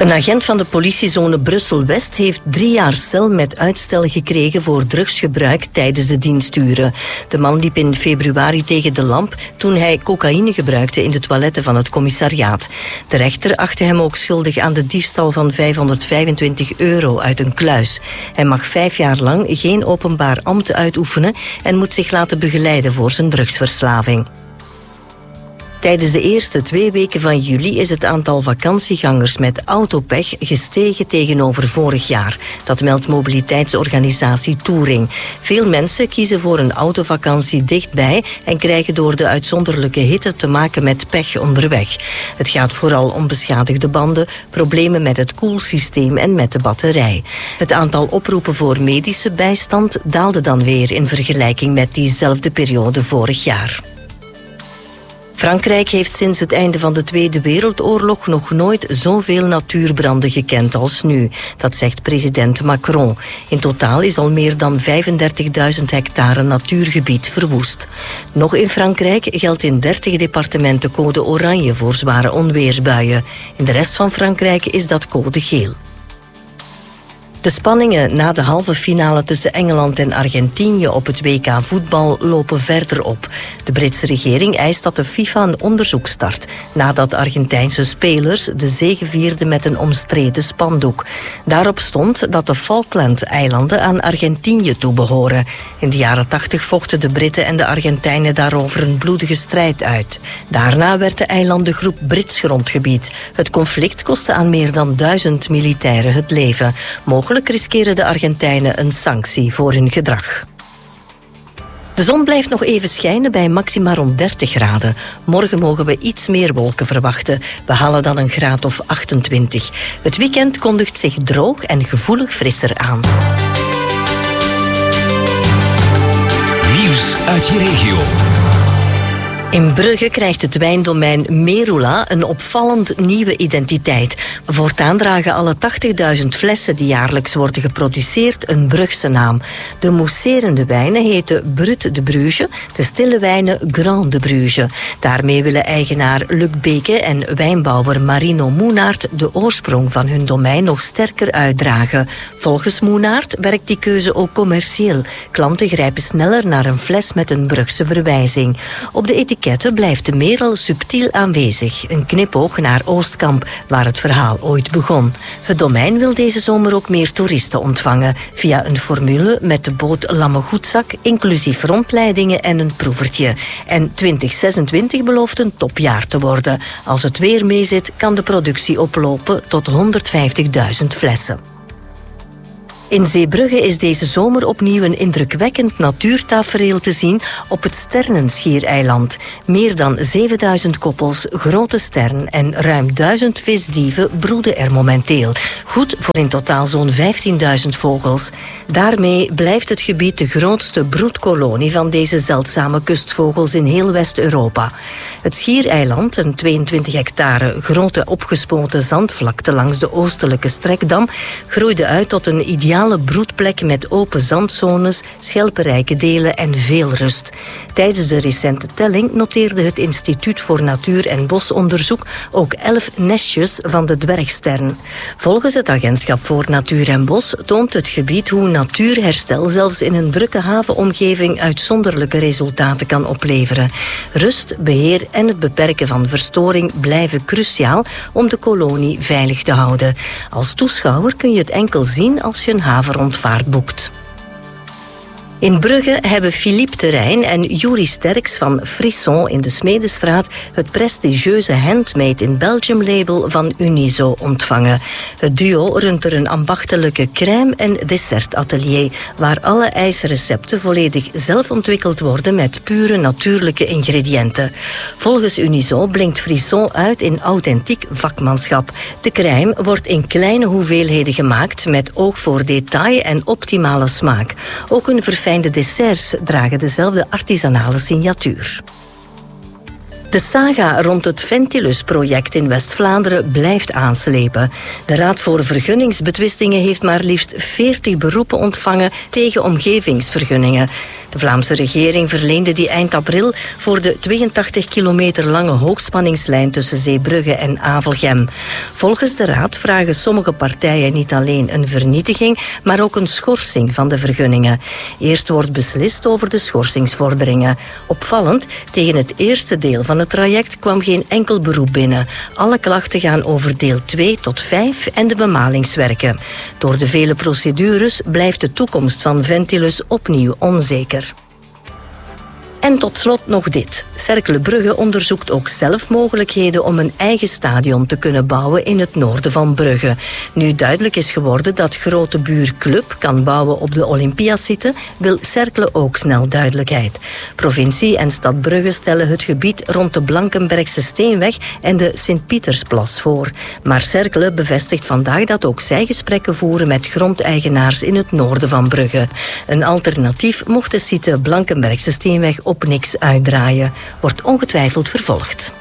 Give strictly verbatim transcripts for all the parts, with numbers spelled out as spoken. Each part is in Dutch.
Een agent van de politiezone Brussel-West heeft drie jaar cel met uitstel gekregen voor drugsgebruik tijdens de diensturen. De man liep in februari tegen de lamp toen hij cocaïne gebruikte in de toiletten van het commissariaat. De rechter achtte hem ook schuldig aan de diefstal van vijfhonderdvijfentwintig euro uit een kluis. Hij mag vijf jaar lang geen openbaar ambt uitoefenen en moet zich laten begeleiden voor zijn drugsverslaving. Tijdens de eerste twee weken van juli is het aantal vakantiegangers met autopech gestegen tegenover vorig jaar. Dat meldt mobiliteitsorganisatie Touring. Veel mensen kiezen voor een autovakantie dichtbij en krijgen door de uitzonderlijke hitte te maken met pech onderweg. Het gaat vooral om beschadigde banden, problemen met het koelsysteem en met de batterij. Het aantal oproepen voor medische bijstand daalde dan weer in vergelijking met diezelfde periode vorig jaar. Frankrijk heeft sinds het einde van de Tweede Wereldoorlog nog nooit zoveel natuurbranden gekend als nu. Dat zegt president Macron. In totaal is al meer dan vijfendertigduizend hectare natuurgebied verwoest. Nog in Frankrijk geldt in dertig departementen code oranje voor zware onweersbuien. In de rest van Frankrijk is dat code geel. De spanningen na de halve finale tussen Engeland en Argentinië op het W K voetbal lopen verder op. De Britse regering eist dat de FIFA een onderzoek start nadat Argentijnse spelers de zege vierden met een omstreden spandoek. Daarop stond dat de Falkland-eilanden aan Argentinië toebehoren. In de jaren tachtig vochten de Britten en de Argentijnen daarover een bloedige strijd uit. Daarna werd de eilandengroep Brits grondgebied. Het conflict kostte aan meer dan duizend militairen het leven. Mogelijk riskeren de Argentijnen een sanctie voor hun gedrag. De zon blijft nog even schijnen bij maxima rond dertig graden. Morgen mogen we iets meer wolken verwachten. We halen dan een graad of achtentwintig. Het weekend kondigt zich droog en gevoelig frisser aan. Nieuws uit je regio. In Brugge krijgt het wijndomein Merula een opvallend nieuwe identiteit. Voortaan dragen alle tachtigduizend flessen die jaarlijks worden geproduceerd een Brugse naam. De mousserende wijnen heten Brut de Bruges, de stille wijnen Grand de Bruges. Daarmee willen eigenaar Luc Beke en wijnbouwer Marino Moenaert de oorsprong van hun domein nog sterker uitdragen. Volgens Moenaert werkt die keuze ook commercieel. Klanten grijpen sneller naar een fles met een Brugse verwijzing. Op de etiket blijft de merel subtiel aanwezig. Een knipoog naar Oostkamp, waar het verhaal ooit begon. Het domein wil deze zomer ook meer toeristen ontvangen, via een formule met de boot Lammegoedzak, inclusief rondleidingen en een proevertje. En twintig zesentwintig belooft een topjaar te worden. Als het weer meezit, kan de productie oplopen tot honderdvijftigduizend flessen. In Zeebrugge is deze zomer opnieuw een indrukwekkend natuurtafereel te zien op het Sternenschiereiland. Meer dan zevenduizend koppels, grote sterren en ruim duizend visdieven broeden er momenteel. Goed voor in totaal zo'n vijftienduizend vogels. Daarmee blijft het gebied de grootste broedkolonie van deze zeldzame kustvogels in heel West-Europa. Het Schiereiland, een tweeëntwintig hectare grote opgespoten zandvlakte langs de oostelijke strekdam, groeide uit tot een ideaal broedplek met open zandzones, schelpenrijke delen en veel rust. Tijdens de recente telling noteerde het Instituut voor Natuur- en Bosonderzoek ook elf nestjes van de dwergstern. Volgens het Agentschap voor Natuur en Bos toont het gebied hoe natuurherstel zelfs in een drukke havenomgeving uitzonderlijke resultaten kan opleveren. Rust, beheer en het beperken van verstoring blijven cruciaal om de kolonie veilig te houden. Als toeschouwer kun je het enkel zien als je een havenrondvaart boekt. In Brugge hebben Philippe Terrein en Juri Sterks van Frisson in de Smedestraat het prestigieuze Handmade in Belgium label van Unizo ontvangen. Het duo runt er een ambachtelijke crème- en dessertatelier waar alle ijsrecepten volledig zelf ontwikkeld worden met pure natuurlijke ingrediënten. Volgens Unizo blinkt Frisson uit in authentiek vakmanschap. De crème wordt in kleine hoeveelheden gemaakt met oog voor detail en optimale smaak. Ook een verfijnde de desserts dragen dezelfde artisanale signatuur. De saga rond het Ventilus-project in West-Vlaanderen blijft aanslepen. De Raad voor Vergunningsbetwistingen heeft maar liefst veertig beroepen ontvangen tegen omgevingsvergunningen. De Vlaamse regering verleende die eind april voor de tweeëntachtig kilometer lange hoogspanningslijn tussen Zeebrugge en Avelgem. Volgens de Raad vragen sommige partijen niet alleen een vernietiging, maar ook een schorsing van de vergunningen. Eerst wordt beslist over de schorsingsvorderingen. Opvallend, tegen het eerste deel van het traject kwam geen enkel beroep binnen. Alle klachten gaan over deel twee tot vijf en de bemalingswerken. Door de vele procedures blijft de toekomst van Ventilus opnieuw onzeker. En tot slot nog dit. Cercle Brugge onderzoekt ook zelf mogelijkheden om een eigen stadion te kunnen bouwen in het noorden van Brugge. Nu duidelijk is geworden dat grote buur Club kan bouwen op de Olympiasite, wil Cercle ook snel duidelijkheid. Provincie en stad Brugge stellen het gebied rond de Blankenbergse Steenweg en de Sint-Pietersplas voor. Maar Cercle bevestigt vandaag dat ook zij gesprekken voeren met grondeigenaars in het noorden van Brugge. Een alternatief mocht de site Blankenbergse Steenweg op niks uitdraaien. Wordt ongetwijfeld vervolgd.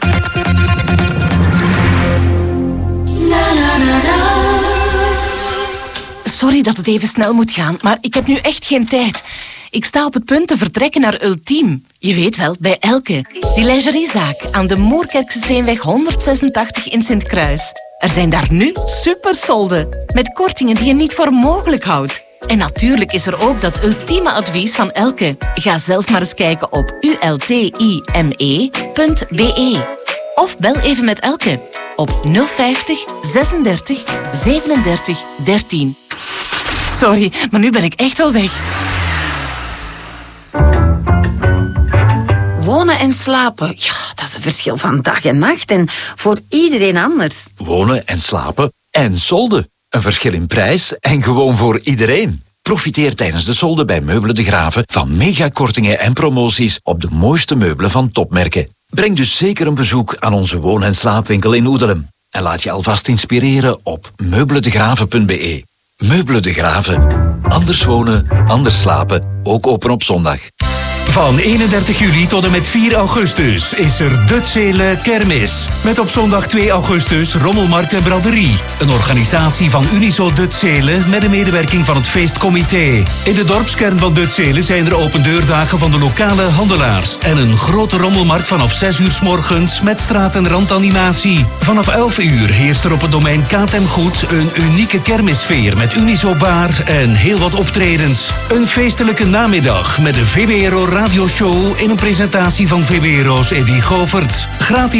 Sorry dat het even snel moet gaan, maar ik heb nu echt geen tijd. Ik sta op het punt te vertrekken naar Ultiem. Je weet wel, bij Elke. Die lingeriezaak aan de Moerkerkse Steenweg honderdzesentachtig in Sint-Kruis. Er zijn daar nu supersolden. Met kortingen die je niet voor mogelijk houdt. En natuurlijk is er ook dat ultieme advies van Elke. Ga zelf maar eens kijken op ultime punt be. Of bel even met Elke op nul vijftig zesendertig zevenendertig dertien. Sorry, maar nu ben ik echt wel weg. Wonen en slapen, ja, dat is een verschil van dag en nacht en voor iedereen anders. Wonen en slapen en solden. Een verschil in prijs en gewoon voor iedereen. Profiteer tijdens de solden bij Meubelen De Graven van megakortingen en promoties op de mooiste meubelen van topmerken. Breng dus zeker een bezoek aan onze woon- en slaapwinkel in Oedelem. En laat je alvast inspireren op meubelendegraven punt be. Meubelen De Graven. Anders wonen, anders slapen. Ook open op zondag. Van eenendertig juli tot en met vier augustus is er de Zele Kermis. Met op zondag twee augustus Rommelmarkt en Braderie. Een organisatie van Unizo De Zele met de medewerking van het feestcomité. In de dorpskern van De Zele zijn er opendeurdagen van de lokale handelaars. En een grote rommelmarkt vanaf zes uur 's morgens met straat- en randanimatie. Vanaf elf uur heerst er op het domein Katem Goed een unieke kermissfeer met Unizo Bar en heel wat optredens. Een feestelijke namiddag met de V B R O radioshow in een presentatie van V B R O's Eddy Govert. Gratis